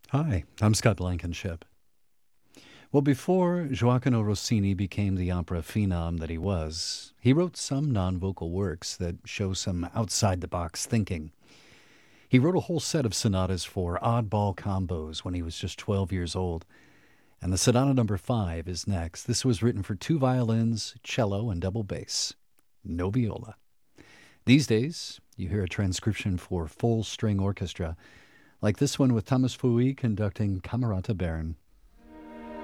Hi, I'm Scott Blankenship. Well, before Gioacchino Rossini became the opera phenom that he was, he wrote some non vocal works that show some outside the box thinking. He wrote a whole set of sonatas for oddball combos when he was just 12 years old, and the Sonata Number 5 is next. This was written for two violins, cello, and double bass. No viola. These days, you hear a transcription for full string orchestra, like this one with Thomas Fouilly conducting Camerata Bern.